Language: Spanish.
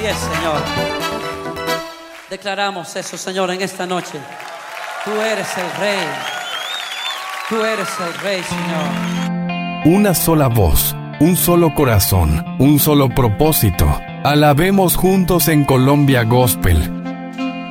Así es, Señor. Declaramos eso, Señor, en esta noche. Tú eres el Rey. Tú eres el Rey, Señor. Una sola voz, un solo corazón, un solo propósito. Alabemos juntos en Colombia Gospel.